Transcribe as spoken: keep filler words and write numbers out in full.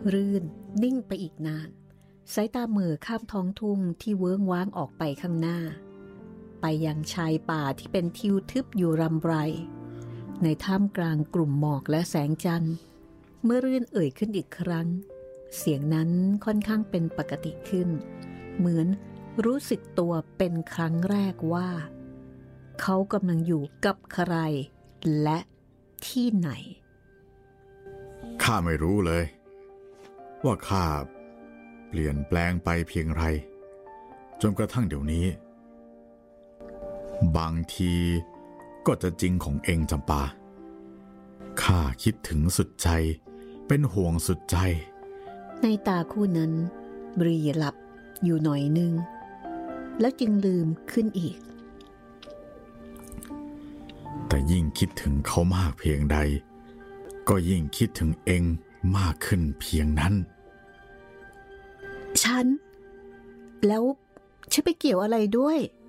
รื่นนิ่งไปอีกนานสายตาเหม่อข้ามท้องทุ่งที่เวิ้งว้างออกไปข้างหน้าไปยังชายป่าที่เป็นทิวทึบอยู่รำไรในท่ามกลางกลุ่มหมอกและแสงจันทร์เมื่อรื่นเอ่ยขึ้นอีกครั้งเสียงนั้นค่อนข้างเป็นปกติขึ้นเหมือนรู้สึกตัวเป็นครั้งแรกว่าเขากำลังอยู่กับใครและที่ไหนข้าไม่รู้เลยว่าข้าเปลี่ยนแปลงไปเพียงไรจนกระทั่งเดี๋ยวนี้บางทีก็จะจริงของเองจำปาข้าคิดถึงสุดใจเป็นห่วงสุดใจในตาคู่นั้นบรีหลับอยู่หน่อยนึงแล้วจึงลืมขึ้นอีกแต่ยิ่งคิดถึงเขามากเพียงใดก็ยิ่งคิดถึงเองมากขึ้นเพียงนั้นฉันแล้วฉันไปเกี่ยวอะไรด้วย